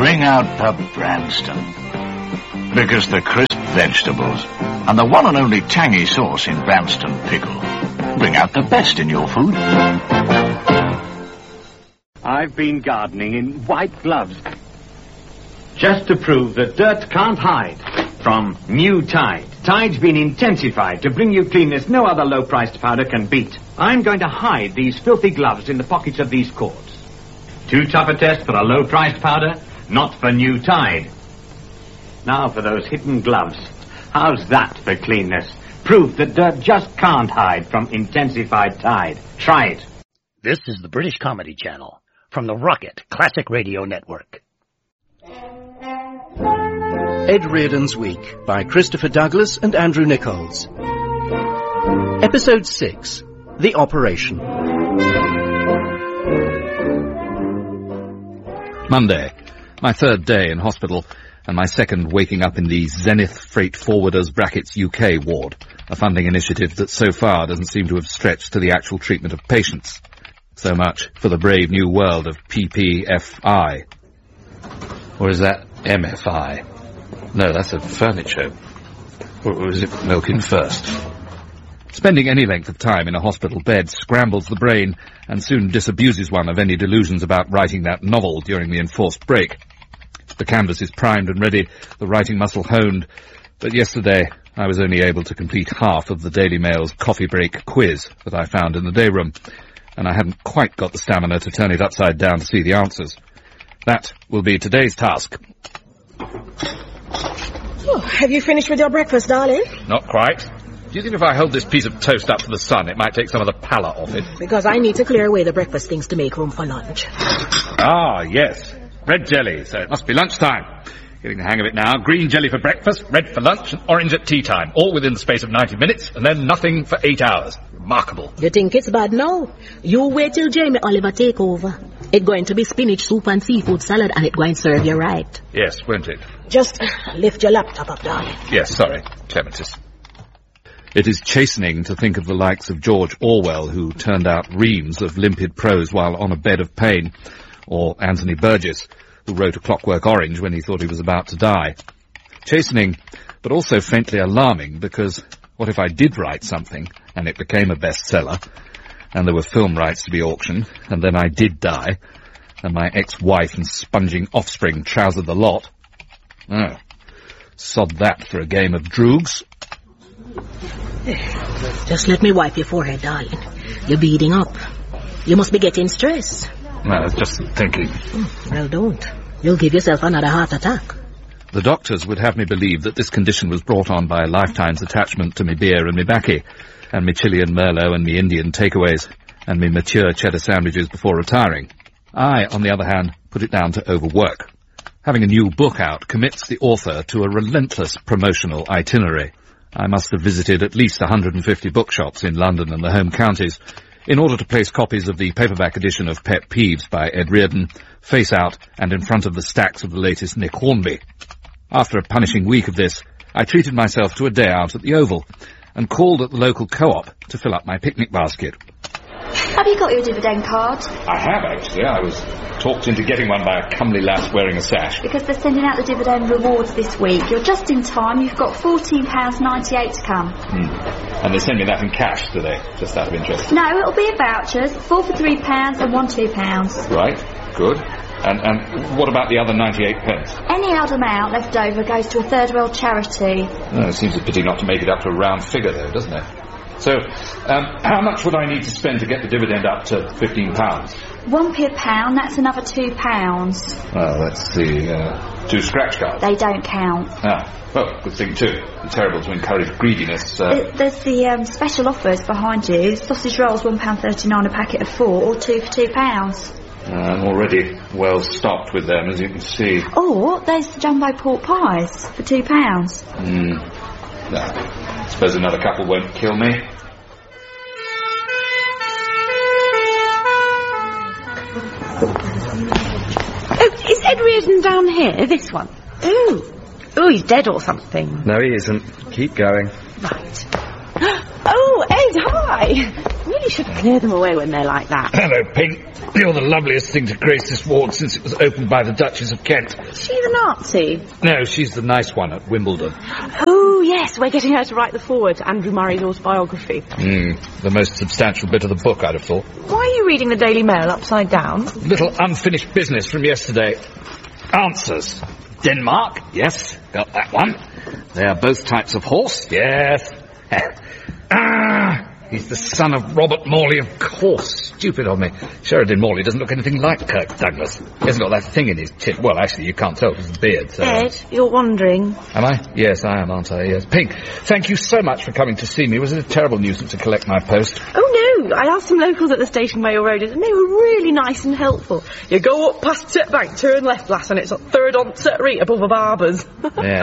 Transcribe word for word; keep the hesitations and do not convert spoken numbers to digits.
bring out the Branston. Because the crisp vegetables and the one and only tangy sauce in Branston pickle bring out the best in your food. I've been gardening in white gloves just to prove that dirt can't hide from new Tide. Tide's been intensified to bring you cleanness no other low-priced powder can beat. I'm going to hide these filthy gloves in the pockets of these cords. Too tough a test for a low-priced powder, not for new Tide. Now for those hidden gloves. How's that for cleanness? Proof that dirt just can't hide from intensified Tide. Try it. This is the British Comedy Channel from the Rocket Classic Radio Network. Ed Reardon's Week by Christopher Douglas and Andrew Nichols. Episode six, The Operation. Monday, my third day in hospital, and my second waking up in the Zenith Freight Forwarders brackets U K ward, a funding initiative that so far doesn't seem to have stretched to the actual treatment of patients. So much for the brave new world of P P F I. Or is that M F I? No, that's a furniture. Or is it milk in first? Spending any length of time in a hospital bed scrambles the brain and soon disabuses one of any delusions about writing that novel during the enforced break. The canvas is primed and ready, the writing muscle honed, but yesterday I was only able to complete half of the Daily Mail's coffee break quiz that I found in the day room, and I hadn't quite got the stamina to turn it upside down to see the answers. That will be today's task. Oh, have you finished with your breakfast, darling? Not quite. Do you think if I hold this piece of toast up to the sun, it might take some of the pallor off it? Because I need to clear away the breakfast things to make room for lunch. Ah, yes. Red jelly, so it must be lunchtime. Getting the hang of it now. Green jelly for breakfast, red for lunch, and orange at tea time. All within the space of ninety minutes, and then nothing for eight hours. Remarkable. You think it's bad now? You wait till Jamie Oliver take over. It's going to be spinach soup and seafood salad, and it's going to serve you right. Yes, won't it? Just lift your laptop up, darling. Yes, sorry. Clematis. It is chastening to think of the likes of George Orwell, who turned out reams of limpid prose while on a bed of pain, or Anthony Burgess, who wrote A Clockwork Orange when he thought he was about to die. Chastening, but also faintly alarming, because what if I did write something, and it became a bestseller, and there were film rights to be auctioned, and then I did die, and my ex-wife and sponging offspring trousered the lot? Oh, sod that for a game of droogs. Just let me wipe your forehead, darling. You're beading up. You must be getting stressed. No, I was just thinking. Well, don't. You'll give yourself another heart attack. The doctors would have me believe that this condition was brought on by a lifetime's attachment to me beer and me baccy, and me Chilean Merlot and me Indian takeaways, and me mature cheddar sandwiches before retiring. I, on the other hand, put it down to overwork. Having a new book out commits the author to a relentless promotional itinerary. I must have visited at least one hundred fifty bookshops in London and the home counties in order to place copies of the paperback edition of Pet Peeves by Ed Reardon face out and in front of the stacks of the latest Nick Hornby. After a punishing week of this, I treated myself to a day out at the Oval and called at the local co-op to fill up my picnic basket. Have you got your dividend card? I have, actually. I was talked into getting one by a comely lass wearing a sash. Because they're sending out the dividend rewards this week. You're just in time. You've got fourteen pounds ninety-eight to come. Hmm. And they send me that in cash, do they? Just out of interest. No, it'll be in vouchers. Four for three pounds and one two pounds. Right. Good. And, and what about the other ninety-eight pence? Any odd amount left over goes to a third world charity. Oh, it seems a pity not to make it up to a round figure, though, doesn't it? So, um, how much would I need to spend to get the dividend up to fifteen pounds? One p a pound, that's another two pounds. Well, that's the uh, two scratch cards. They don't count. Ah, well, good thing too. It's terrible to encourage greediness. Uh... There, there's the um, special offers behind you. Sausage rolls, one pound thirty-nine a packet of four, or two for two pounds. Uh, I'm already well stocked with them, as you can see. Or there's the jumbo pork pies for two pounds. Hmm. No, I suppose another couple won't kill me. Oh, is Ed Reardon down here, this one? Oh, oh, he's dead or something. No, he isn't. Keep going. Right. Oh, Ed, hi. Well, really should clear them away when they're like that. Hello, Pink. You're the loveliest thing to grace this ward since it was opened by the Duchess of Kent. Is she the Nazi? No, she's the nice one at Wimbledon. Oh, yes, we're getting her to write the foreword to Andrew Murray's autobiography. Hmm, the most substantial bit of the book, I'd have thought. Why are you reading the Daily Mail upside down? Little unfinished business from yesterday. Answers. Denmark, yes, got that one. They are both types of horse, yes. Ah, he's the son of Robert Morley, of course. Stupid of me. Sheridan Morley doesn't look anything like Kirk Douglas. He hasn't got that thing in his chin. Well, actually, you can't tell because of the beard. So. Ed, you're wandering. Am I? Yes, I am, aren't I? Yes. Pink, thank you so much for coming to see me. Was it a terrible nuisance to collect my post? Oh, no. I asked some locals at the station where your road is, and they were really nice and helpful. You go up past Set Bank, turn left, lass, and it's at third on Set Reet above a barber's. Yeah.